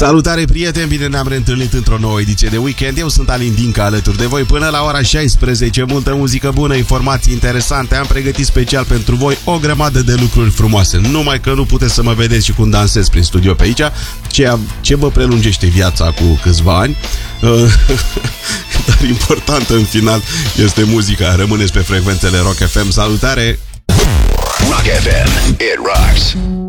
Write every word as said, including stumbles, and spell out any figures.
Salutare, prieteni! Bine ne-am reîntâlnit într-o nouă ediție de weekend. Eu sunt Alin Dinca, alături de voi până la ora șaisprezece. Multă muzică bună, informații interesante. Am pregătit special pentru voi o grămadă de lucruri frumoase. Numai că nu puteți să mă vedeți și cum dansez prin studio pe aici, ceea ce vă prelungește viața cu câțiva ani. Dar important în final este muzica. Rămâneți pe frecvențele Rock F M. Salutare! Rock F M, it rocks.